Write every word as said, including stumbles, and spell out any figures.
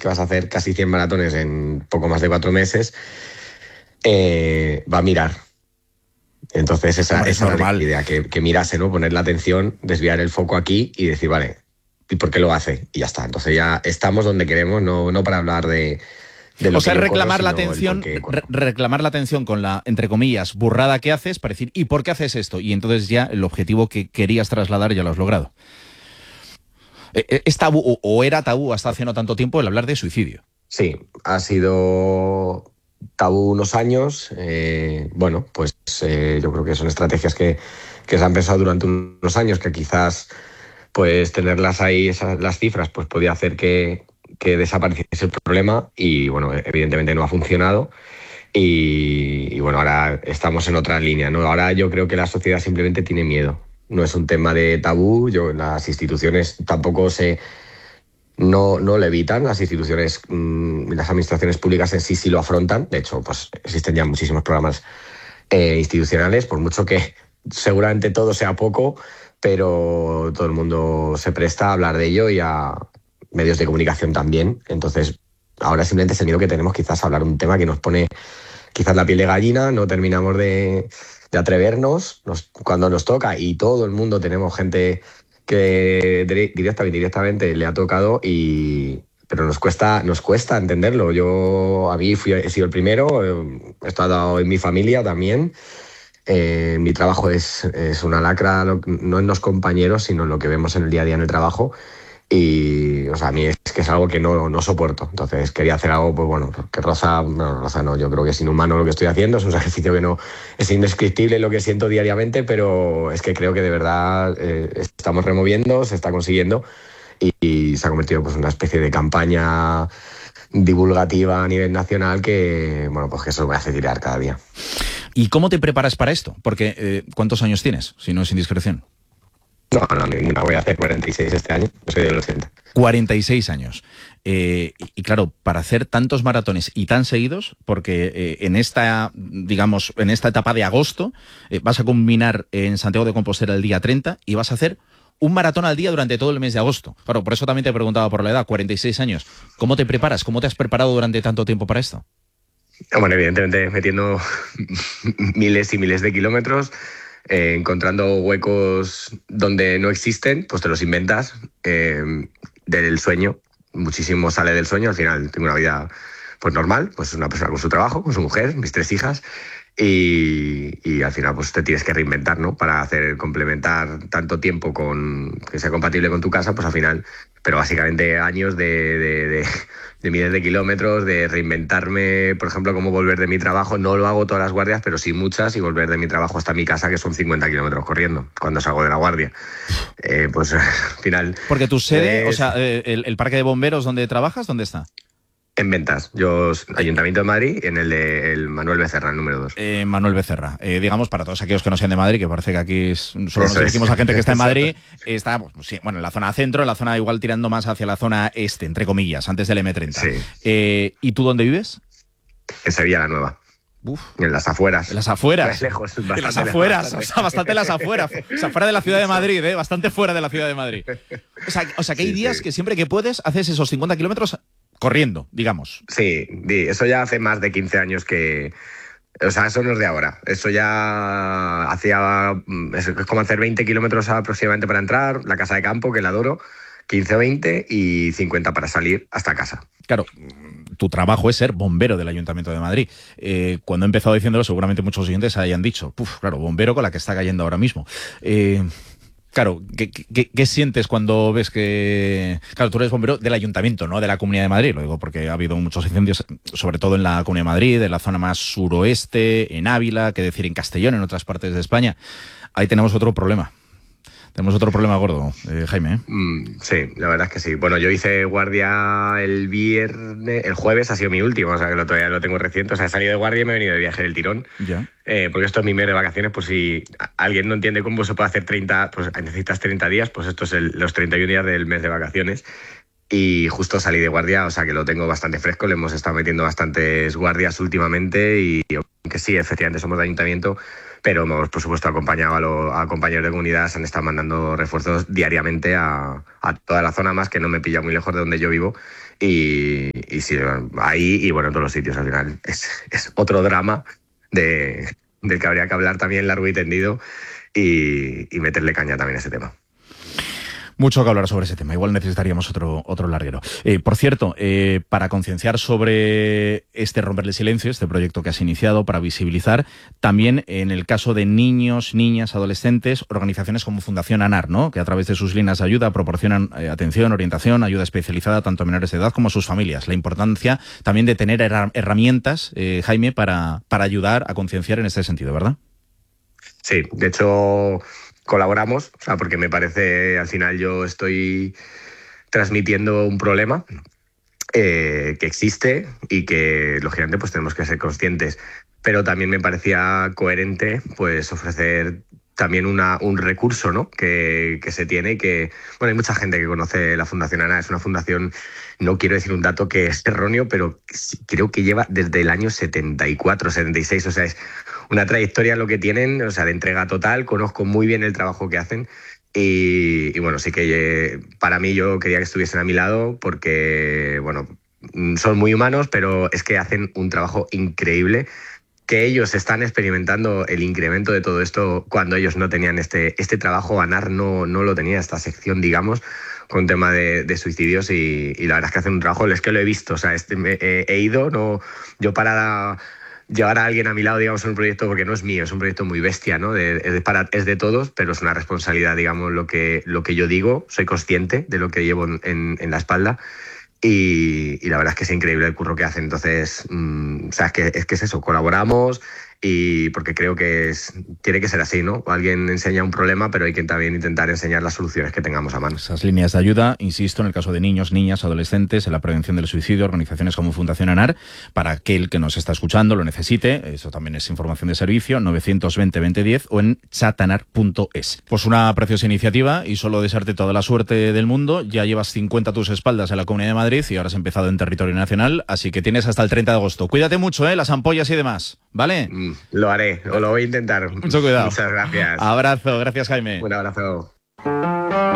que vas a hacer casi cien maratones en poco más de cuatro meses, eh, va a mirar. Entonces esa, Hombre, es esa era normal. la idea, que, que mirase, ¿no? Poner la atención, desviar el foco aquí y decir, vale, ¿y por qué lo hace? Y ya está. Entonces ya estamos donde queremos, no, no para hablar de, de lo O sea, que yo reclamar corro, la sino el atención, por qué re- corro. reclamar la atención con la, entre comillas, burrada que haces para decir, ¿y por qué haces esto? Y entonces ya el objetivo que querías trasladar ya lo has logrado. ¿Es tabú o, o era tabú hasta hace no tanto tiempo el hablar de suicidio? Sí, ha sido tabú unos años. Eh, bueno, pues eh, yo creo que son estrategias que, que se han pensado durante unos años, que quizás pues tenerlas ahí, esas, las cifras, pues podía hacer que, que desapareciese el problema y bueno, evidentemente no ha funcionado. Y, y bueno, ahora estamos en otra línea, ¿no? Ahora yo creo que la sociedad simplemente tiene miedo. No es un tema de tabú, yo, las instituciones tampoco se... No, no lo evitan, las instituciones, mmm, las administraciones públicas en sí sí lo afrontan. De hecho, pues existen ya muchísimos programas eh, institucionales, por mucho que seguramente todo sea poco, pero todo el mundo se presta a hablar de ello y a medios de comunicación también. Entonces, ahora simplemente es el miedo que tenemos quizás a hablar un tema que nos pone quizás la piel de gallina, no terminamos de, de atrevernos nos, cuando nos toca, y todo el mundo tenemos gente que directa o indirectamente le ha tocado, y pero nos cuesta, nos cuesta entenderlo. Yo, a mí fui, he sido el primero, he estado en mi familia también. Eh, mi trabajo es, es una lacra, no en los compañeros, sino en lo que vemos en el día a día en el trabajo. Y, o sea, a mí es que es algo que no, no soporto. Entonces quería hacer algo, pues bueno, que roza, no, roza no, yo creo que es inhumano lo que estoy haciendo, es un sacrificio que no, es indescriptible lo que siento diariamente, pero es que creo que de verdad eh, estamos removiendo, se está consiguiendo, y, y se ha convertido pues en una especie de campaña divulgativa a nivel nacional que, bueno, pues que eso me hace tirar cada día. ¿Y cómo te preparas para esto? Porque, eh, ¿cuántos años tienes, si no es indiscreción? No, no, ninguna. Voy a hacer cuarenta y seis este año. Yo soy de los ochenta. cuarenta y seis años. Eh, y, y claro, para hacer tantos maratones y tan seguidos, porque eh, en esta, digamos, en esta etapa de agosto, eh, vas a culminar en Santiago de Compostela el día treinta y vas a hacer un maratón al día durante todo el mes de agosto. Claro, por eso también te he preguntado por la edad, cuarenta y seis años. ¿Cómo te preparas? ¿Cómo te has preparado durante tanto tiempo para esto? Bueno, evidentemente metiendo miles y miles de kilómetros, eh, encontrando huecos donde no existen, pues te los inventas. Eh, del sueño, muchísimo sale del sueño. Al final tengo una vida pues normal, pues una persona con su trabajo, con su mujer, mis tres hijas, y, y al final pues te tienes que reinventar, ¿no? Para hacer complementar tanto tiempo con que sea compatible con tu casa, pues al final, pero básicamente años de, de, de, de miles de kilómetros, de reinventarme, por ejemplo, cómo volver de mi trabajo. No lo hago todas las guardias, pero sí muchas, y volver de mi trabajo hasta mi casa, que son cincuenta kilómetros corriendo, cuando salgo de la guardia. Eh, pues al final... Porque tu sede, es... o sea, el, el parque de bomberos donde trabajas, ¿dónde está? En Ventas. Yo, Ayuntamiento de Madrid, en el de el Manuel Becerra, el número dos. Eh, Manuel Becerra. Eh, digamos, para todos aquellos que no sean de Madrid, que parece que aquí es, solo nos dirigimos a gente que está en Madrid, está, pues, sí, bueno, en la zona centro, en la zona igual tirando más hacia la zona este, entre comillas, antes del eme treinta. Sí. Eh, ¿Y tú dónde vives? En Sevilla la Nueva. Uf. En las afueras. En las afueras. Lejos, en las afueras, lejos. O sea, bastante en las afueras. O sea, fuera de la ciudad de Madrid, ¿eh? Bastante fuera de la ciudad de Madrid. O sea, o sea que hay sí, días sí. que siempre que puedes haces esos cincuenta kilómetros corriendo, digamos. Sí, eso ya hace más de quince años que... O sea, eso no es de ahora. Eso ya hacía... Es como hacer veinte kilómetros aproximadamente para entrar, la casa de campo, que la adoro, quince o veinte, y cincuenta para salir hasta casa. Claro, tu trabajo es ser bombero del Ayuntamiento de Madrid. Eh, cuando he empezado diciéndolo, seguramente muchos oyentes hayan dicho, puf, claro, bombero con la que está cayendo ahora mismo. Eh... Claro, ¿qué, qué, ¿qué sientes cuando ves que... Claro, tú eres bombero del Ayuntamiento, no de la Comunidad de Madrid, lo digo porque ha habido muchos incendios, sobre todo en la Comunidad de Madrid, en la zona más suroeste, en Ávila, que decir en Castellón, en otras partes de España. Ahí tenemos otro problema. Tenemos otro problema gordo, eh, Jaime. ¿eh? Mm, sí, la verdad es que sí. Bueno, yo hice guardia el viernes, el jueves ha sido mi último, o sea que lo, todavía lo tengo reciente. O sea, he salido de guardia y me he venido de viaje del tirón. Ya. Eh, porque esto es mi mes de vacaciones, pues si alguien no entiende cómo se puede hacer treinta, pues necesitas treinta días, pues esto es el, los treinta y un días del mes de vacaciones. Y justo salí de guardia, o sea que lo tengo bastante fresco, le hemos estado metiendo bastantes guardias últimamente, y aunque sí, efectivamente somos de ayuntamiento, pero hemos, por supuesto, acompañado a, lo, a compañeros de comunidad, se han estado mandando refuerzos diariamente a, a toda la zona, más que no me pilla muy lejos de donde yo vivo. Y, y sí, ahí y bueno, en todos los sitios al final. Es, es otro drama de, del que habría que hablar también largo y tendido y, y meterle caña también a ese tema. Mucho que hablar sobre ese tema. Igual necesitaríamos otro, otro larguero. Eh, por cierto, eh, para concienciar sobre este Romperle Silencio, este proyecto que has iniciado, para visibilizar, también en el caso de niños, niñas, adolescentes, organizaciones como Fundación ANAR, ¿no?, que a través de sus líneas de ayuda proporcionan eh, atención, orientación, ayuda especializada tanto a menores de edad como a sus familias. La importancia también de tener her- herramientas, eh, Jaime, para, para ayudar a concienciar en este sentido, ¿verdad? Sí, de hecho colaboramos, o sea, porque me parece, al final yo estoy transmitiendo un problema eh, que existe y que lógicamente pues tenemos que ser conscientes, pero también me parecía coherente pues ofrecer también una, un recurso, ¿no?, que, que se tiene, que bueno, hay mucha gente que conoce la Fundación ANA, es una fundación, no quiero decir un dato que es erróneo, pero creo que lleva desde el año setenta y cuatro, setenta y seis, o sea, es una trayectoria lo que tienen, o sea, de entrega total, conozco muy bien el trabajo que hacen y, y bueno, sí que eh, para mí yo quería que estuviesen a mi lado porque, bueno, son muy humanos, pero es que hacen un trabajo increíble, que ellos están experimentando el incremento de todo esto cuando ellos no tenían este, este trabajo. ANAR no, no lo tenía, esta sección, digamos, con tema de, de suicidios y, y la verdad es que hacen un trabajo, es que lo he visto, o sea, este, me, he, he ido, no, yo para llevar a alguien a mi lado, digamos, en un proyecto, porque no es mío, es un proyecto muy bestia, ¿no? De, de, para, es de todos, pero es una responsabilidad, digamos, lo que, lo que yo digo, soy consciente de lo que llevo en, en la espalda. Y, y la verdad es que es increíble el curro que hacen. Entonces, mmm, o sea, es que, es que es eso, colaboramos y porque creo que es, tiene que ser así, ¿no? Alguien enseña un problema, pero hay que también intentar enseñar las soluciones que tengamos a mano. Esas líneas de ayuda, insisto, en el caso de niños, niñas, adolescentes, en la prevención del suicidio, organizaciones como Fundación ANAR, para aquel que nos está escuchando lo necesite, eso también es información de servicio, novecientos veinte veinte diez o en chatanar punto es. Pues una preciosa iniciativa y solo desearte toda la suerte del mundo. Ya llevas cincuenta a tus espaldas en la Comunidad de Madrid y ahora has empezado en territorio nacional, así que tienes hasta el treinta de agosto. Cuídate mucho, ¿eh? Las ampollas y demás, ¿vale? Mm, lo haré, o lo voy a intentar. Mucho cuidado. Muchas gracias. Abrazo, gracias, Jaime. Un abrazo.